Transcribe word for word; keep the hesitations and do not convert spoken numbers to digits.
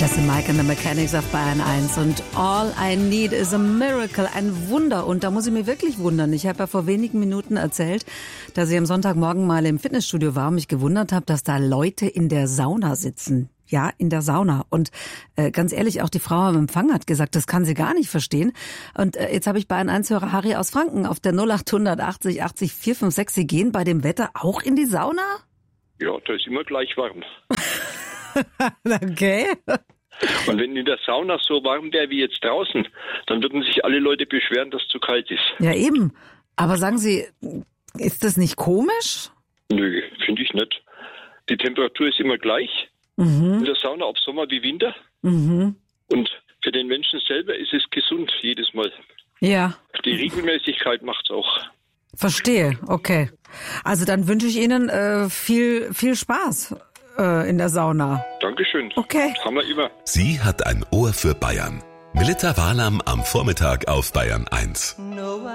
Das sind Mike and the Mechanics auf Bayern eins und All I Need is a Miracle, ein Wunder. Und da muss ich mir wirklich wundern. Ich habe ja vor wenigen Minuten erzählt, dass ich am Sonntagmorgen mal im Fitnessstudio war und mich gewundert habe, dass da Leute in der Sauna sitzen. Ja, in der Sauna. Und äh, ganz ehrlich, auch die Frau am Empfang hat gesagt, das kann sie gar nicht verstehen. Und äh, jetzt habe ich Bayern eins Hörer Harry aus Franken auf der null acht achtzig achtzig vier fünf sechs. Sie gehen bei dem Wetter auch in die Sauna? Ja, da ist immer gleich warm. Okay. Und wenn in der Sauna so warm wäre wie jetzt draußen, dann würden sich alle Leute beschweren, dass es zu kalt ist. Ja, eben. Aber sagen Sie, ist das nicht komisch? Nö, finde ich nicht. Die Temperatur ist immer gleich. Mhm. In der Sauna, ob Sommer wie Winter. Mhm. Und für den Menschen selber ist es gesund jedes Mal. Ja. Die Regelmäßigkeit macht es auch. Verstehe, okay. Also dann wünsche ich Ihnen äh, viel, viel Spaß äh, in der Sauna. Dankeschön. Okay. Haben wir immer. Sie hat ein Ohr für Bayern. Melitta Walam am Vormittag auf Bayern eins.